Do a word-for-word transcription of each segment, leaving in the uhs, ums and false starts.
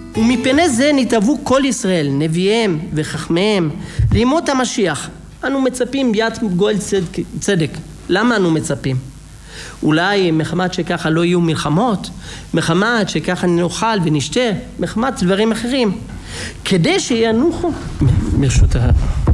ומפני זה נתאבו כל ישראל, נביאיהם וחכמיהם, לימות המשיח. אנו מצפים ביאת גואל צדק, צדק. למה אנו מצפים? אולי מחמת שככה לא יהיו מלחמות, מחמת שככה נאכל ונשתה, מחמת דברים אחרים, כדי שינוחו מרשות הרב.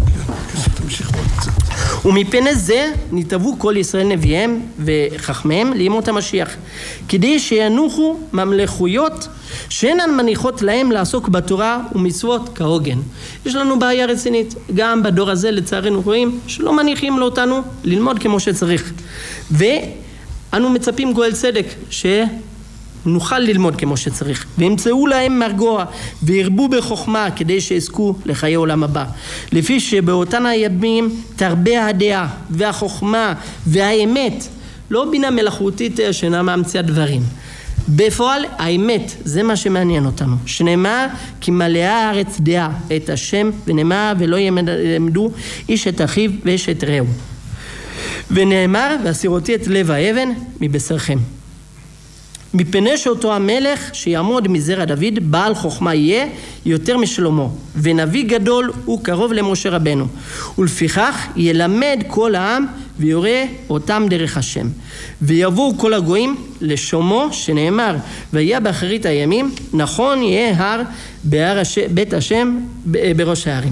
ומפני זה נתאבו כל ישראל נביאיהם וחכמיהם לימות המשיח, כדי שינוחו ממלכויות שאינן מניחות להם לעסוק בתורה ומצוות כהוגן. יש לנו בעיה רצינית, גם בדור הזה לצערנו רואים שלא מניחים אותנו ללמוד כמו שצריך, ואנו מצפים גואל צדק שנוכל ללמוד כמו שצריך, וימצאו להם מרגוע וירבו בחוכמה כדי שיזכו לחיי עולם הבא, לפי שבאותן הימים תרבה הדעה והחוכמה והאמת, לא בינה מלאכותית שאינה ממציאה דברים. בפועל האמת, זה מה שמעניין אותנו, שנאמר כי מלאה הארץ דעה את השם, ונאמר ולא ילמדו איש את אחיו ואיש את רעהו, ונאמר והסירותי את לב האבן מבשרכם. מפני שאותו המלך שיעמוד מזרע דוד בעל חוכמה יהיה יותר משלמה, ונביא גדול הוא קרוב למשה רבנו, ולפיכך ילמד כל העם ויורה אותם דרך השם, ויבואו כל הגויים לשומו, שנאמר ויהיה באחרית הימים נכון יהיה הר בהר הש... בית השם בראש הערים.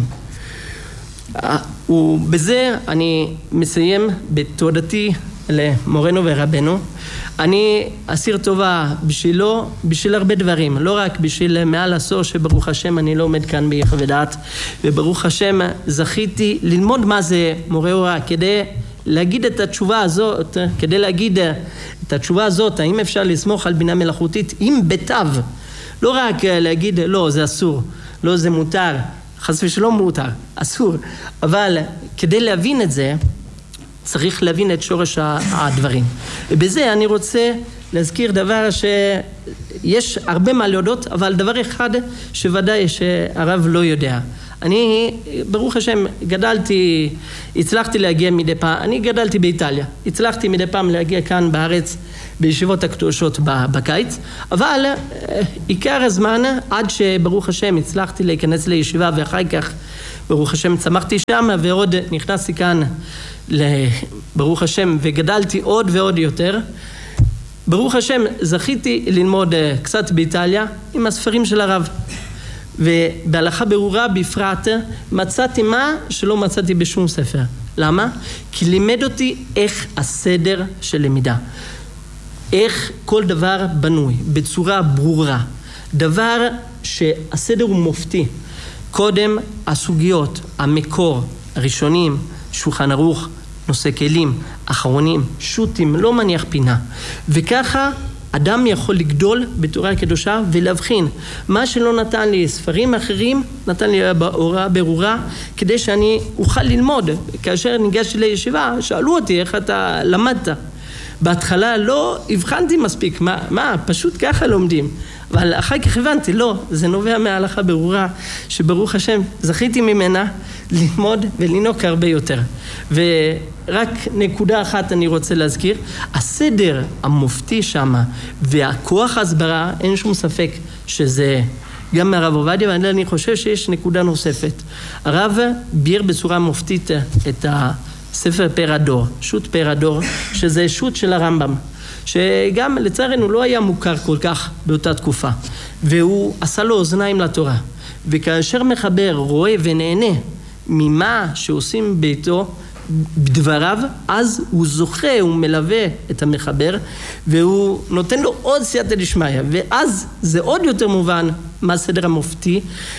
ובזה אני מסיים בתודתי למורנו ורבנו. אני אסיר טובה בשבילו, בשביל הרבה דברים, לא רק בשביל מעל עשור שברוך השם אני לא עומד כאן ביחד ודעת, וברוך השם זכיתי ללמוד מה זה מורה הוראה, כדי להגיד את התשובה הזאת, כדי להגיד את התשובה הזאת, האם אפשר לסמוך על בינה מלאכותית עם ביתיו, לא רק להגיד לא זה אסור, לא זה מותר, חס ושלום מותר, אסור, אבל כדי להבין את זה צריך להבין את שורש הדברים. ובזה אני רוצה להזכיר דבר שיש הרבה מה להודות, אבל דבר אחד שוודאי שהרב לא יודע. אני ברוך השם גדלתי, הצלחתי להגיע מדי פעם, אני גדלתי באיטליה, הצלחתי מדי פעם להגיע כאן בארץ בישיבות הקדושות בקיץ, אבל עיקר הזמן עד שברוך השם הצלחתי להיכנס לישיבה, ואחר כך ברוך השם צמחתי שם ועוד נכנסתי כאן ברוך השם וגדלתי עוד ועוד יותר. ברוך השם זכיתי ללמוד קצת באיטליה עם הספרים של הרב, ובהלכה ברורה בפרט מצאתי מה שלא מצאתי בשום ספר. למה? כי לימד אותי איך הסדר של למידה, איך כל דבר בנוי בצורה ברורה, דבר שהסדר הוא מופתי. קודם הסוגיות, המקור, הראשונים, שולחן ערוך, נושא כלים, אחרונים, שוטים, לא מניח פינה. וככה אדם יכול לגדול בתורה הקדושה ולהבחין. מה שלא נתן לי ספרים אחרים, נתן לי הוראה ברורה, כדי שאני אוכל ללמוד. כאשר ניגשתי לישיבה, שאלו אותי איך אתה למדת. בהתחלה לא הבחנתי מספיק, מה, מה, פשוט ככה לומדים. אבל אחר כך הבנתי, לא, זה נובע מההלכה ברורה, שברוך השם זכיתי ממנה ללמוד ולנוק הרבה יותר. ורק נקודה אחת אני רוצה להזכיר, הסדר המופתי שם והכוח הסברה, אין שום ספק שזה גם מהרב עובדיה, ואני חושב שיש נקודה נוספת. הרב ביר בצורה מופתית את הספר פר הדור, שו"ת פר הדור, שזה שו"ת של הרמב"ם, שגם לצערנו לא היה מוכר כל כך באותה תקופה, והוא עשה לו אוזניים לתורה, וכאשר מחבר רואה ונהנה ממה שעושים ביתו בדבריו, אז הוא זוכה, הוא מלווה את המחבר, והוא נותן לו עוד סייעתא דשמיא, ואז זה עוד יותר מובן מה הסדר המופתי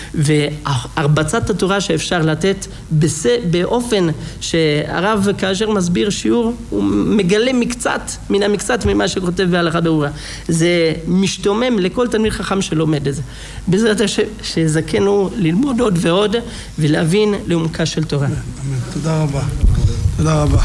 והרבצת התורה שאפשר לתת באופן שהרב כאשר מסביר שיעור הוא מגלה מקצת מן המקצת ממה שכותב בהלכה ברורה. זה משתומם לכל תלמיד חכם שלומד את זה. בעזרת השם שזכנו ללמוד עוד ועוד ולהבין לעומקה של תורה. תודה רבה. תודה רבה.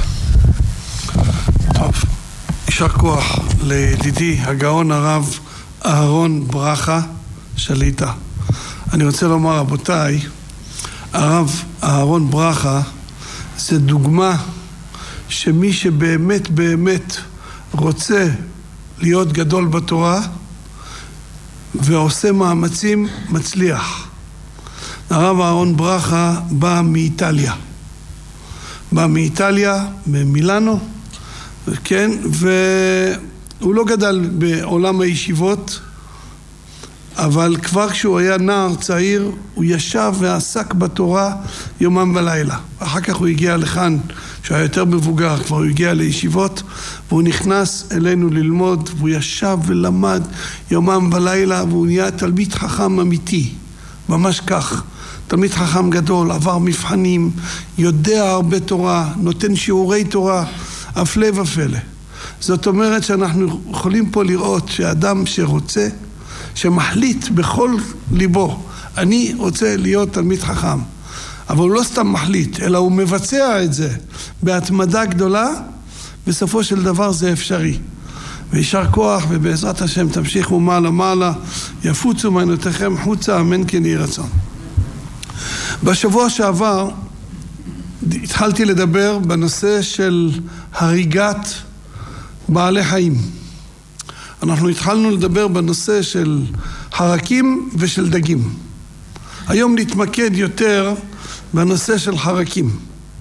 טוב, יישר כוח לידידי הגאון הרב אהרון ברכה שליטה. אני רוצה לומר, רבותיי, הרב אהרון ברכה זה דוגמה שמי שבאמת באמת רוצה להיות גדול בתורה, ועושה מאמצים, מצליח. הרב אהרון ברכה בא מאיטליה. בא מאיטליה, ממילאנו, כן, והוא לא גדל בעולם הישיבות, אבל כבר כשהוא היה נער צעיר, הוא ישב ועסק בתורה יומם ולילה. אחר כך הוא הגיע לכאן, שהוא היה יותר מבוגר, כבר הוא הגיע לישיבות, והוא נכנס אלינו ללמוד, והוא ישב ולמד יומם ולילה, והוא נהיה תלמיד חכם אמיתי, ממש כך. תלמיד חכם גדול, עבר מבחנים, יודע הרבה תורה, נותן שיעורי תורה, הפלא ופלא. זאת אומרת שאנחנו יכולים פה לראות שאדם שרוצה, שמחליט בכל ליבו, אני רוצה להיות תלמיד חכם, אבל הוא לא סתם מחליט, אלא הוא מבצע את זה בהתמדה גדולה, בסופו של דבר זה אפשרי. וישר כוח, ובעזרת השם תמשיכו מעלה מעלה, יפוצו מעיינותיכם חוצה, אמן כן יהי רצון. בשבוע שעבר התחלתי לדבר בנושא של הריגת בעלי חיים. אנחנו התחלנו לדבר בנושא של חרקים ושל דגים. היום נתמקד יותר בנושא של חרקים.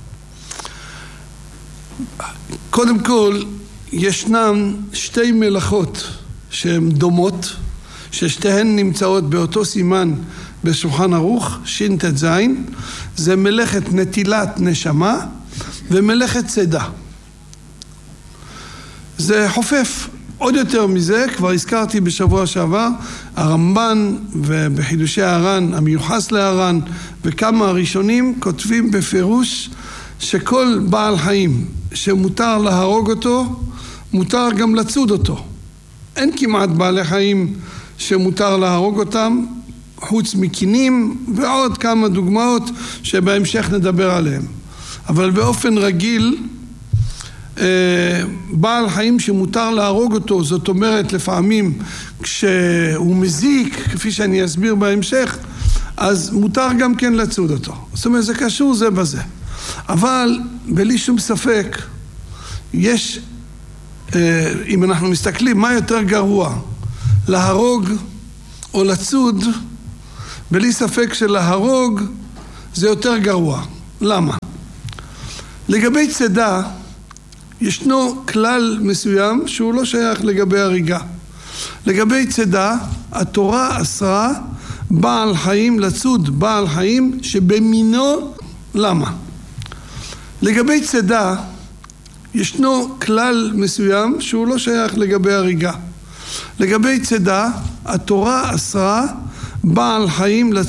קודם כל, ישנן שתי מלאכות שהן דומות, ששתיהן נמצאות באותו סימן בשולחן ערוך, שין תת זין, זה מלאכת נטילת נשמה ומלאכת צידה. זה חופף. עוד יותר מזה, כבר הזכרתי בשבוע שעבר, הרמב"ן ובחידושי הר"ן, המיוחס להר"ן, וכמה הראשונים כותבים בפירוש שכל בעל חיים שמותר להרוג אותו, מותר גם לצוד אותו. אין כמעט בעלי חיים שמותר להרוג אותם, חוץ מקינים ועוד כמה דוגמאות שבהמשך נדבר עליהם. אבל באופן רגיל, בעל חיים שמותר להרוג אותו, זאת אומרת לפעמים כשהוא מזיק, כפי שאני אסביר בהמשך, אז מותר גם כן לצוד אותו. זאת אומרת, זה קשור זה בזה. אבל בלי שום ספק, יש, אם אנחנו מסתכלים, מה יותר גרוע? להרוג או לצוד? בלי ספק שלהרוג זה יותר גרוע. למה? לגבי צידה, ישנו כלל מסוים שהוא לא שייך לגבי הריגה. לגבי צידה, התורה אסרה בעל חיים לצוד בעל חיים שבמינו. למה? לגבי צידה, ישנו כלל מסוים שהוא לא שייך לגבי הריגה. לגבי צידה, התורה אסרה בעל חיים לצוד